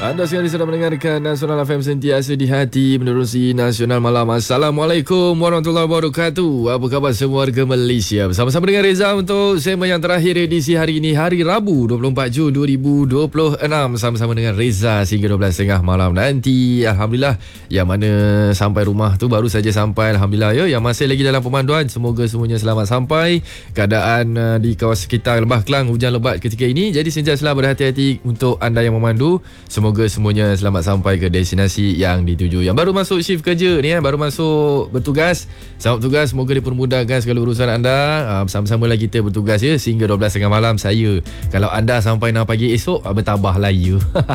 Anda sekali sedang mendengarkan Nasional FM sentiasa di hati menerusi Nasional Malam. Assalamualaikum warahmatullahi wabarakatuh. Apa khabar semua warga Malaysia? Bersama-sama dengan Reza untuk segmen yang terakhir edisi hari ini, hari Rabu 24 Jun 2026. Sama-sama dengan Reza sehingga 12.30 malam nanti. Alhamdulillah, yang mana sampai rumah tu baru saja sampai. Alhamdulillah ya. Yang masih lagi dalam pemanduan, semoga semuanya selamat sampai. Keadaan di kawasan sekitar Lembah Kelang hujan lebat ketika ini. Jadi sentiasalah berhati-hati untuk anda yang memandu. Semoga semuanya selamat sampai ke destinasi yang dituju. Yang baru masuk shift kerja ni, baru masuk bertugas, selamat bertugas. Semoga dipermudahkan segala urusan anda. Bersama-sama lah kita bertugas ya sehingga 12.30 malam saya. Kalau anda sampai 6 pagi esok, bertabahlah ya.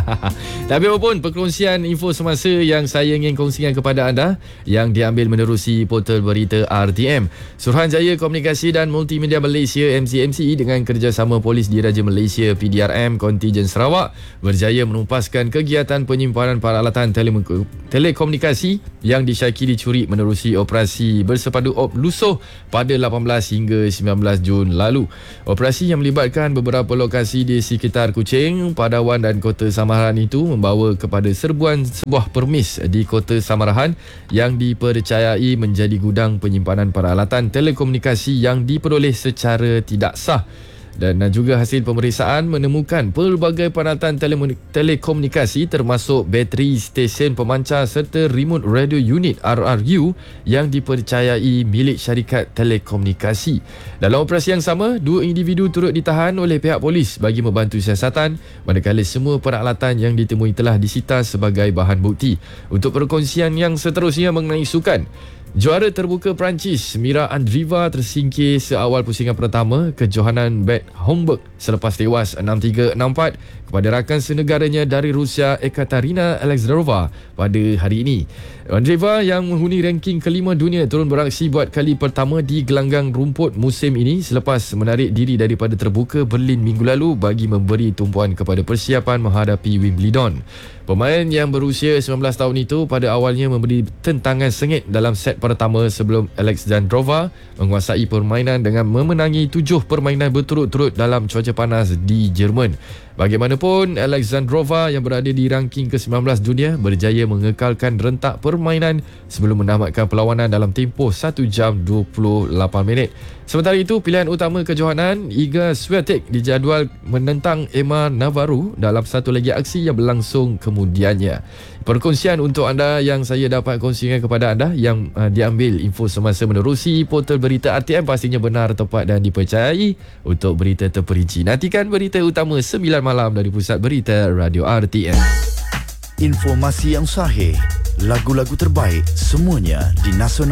Tapi apapun, perkongsian info semasa yang saya ingin kongsikan kepada anda yang diambil menerusi portal berita RTM. Suruhanjaya Komunikasi dan Multimedia Malaysia MCMC dengan kerjasama Polis Diraja Malaysia PDRM Kontijen Sarawak berjaya menumpaskan kegiatan penyimpanan peralatan telekomunikasi yang disyaki dicuri menerusi operasi bersepadu lusuh pada 18 hingga 19 Jun lalu. Operasi yang melibatkan beberapa lokasi di sekitar Kuching, Padawan dan Kota Samarahan itu membawa kepada serbuan sebuah permis di Kota Samarahan yang dipercayai menjadi gudang penyimpanan peralatan telekomunikasi yang diperoleh secara tidak sah. Dan juga hasil pemeriksaan menemukan pelbagai peralatan telekomunikasi termasuk bateri, stesen pemancar serta remote radio unit RRU yang dipercayai milik syarikat telekomunikasi. Dalam operasi yang sama, 2 individu turut ditahan oleh pihak polis bagi membantu siasatan, manakala semua peralatan yang ditemui telah disita sebagai bahan bukti. Untuk perkongsian yang seterusnya mengenai sukan, juara terbuka Perancis Mira Andreeva tersingkir seawal pusingan pertama kejohanan Bad Homburg selepas tewas 6-3, 6-4 kepada rakan senegaranya dari Rusia Ekaterina Alexandrova pada hari ini. Andreeva yang menghuni ranking kelima dunia turun beraksi buat kali pertama di gelanggang rumput musim ini selepas menarik diri daripada terbuka Berlin minggu lalu bagi memberi tumpuan kepada persiapan menghadapi Wimbledon. Pemain yang berusia 19 tahun itu pada awalnya memberi tentangan sengit dalam set pertama sebelum Alexandrova menguasai permainan dengan memenangi 7 permainan berturut-turut dalam cuaca panas di Jerman. Bagaimanapun, Alexandrova yang berada di ranking ke-19 dunia berjaya mengekalkan rentak permainan sebelum menamatkan perlawanan dalam tempoh 1 jam 28 minit. Sementara itu, pilihan utama kejohanan Iga Swiatek dijadual menentang Emma Navarro dalam satu lagi aksi yang berlangsung kemudiannya. Perkongsian untuk anda yang saya dapat kongsikan kepada anda yang diambil info semasa menerusi portal berita RTM pastinya benar, tepat dan dipercayai. Untuk berita terperinci, nantikan berita utama 9 malam dari Pusat Berita Radio RTM. Informasi yang sahih, lagu-lagu terbaik, semuanya di Nasional